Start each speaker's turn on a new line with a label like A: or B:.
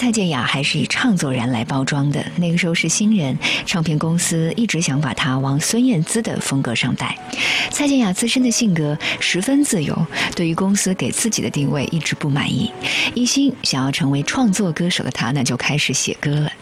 A: 蔡健雅还是以唱作人来包装的，那个时候是新人，唱片公司一直想把她往孙燕姿的风格上带。蔡健雅自身的性格十分自由，对于公司给自己的定位一直不满意，一心想要成为创作歌手的她呢，就开始写歌了。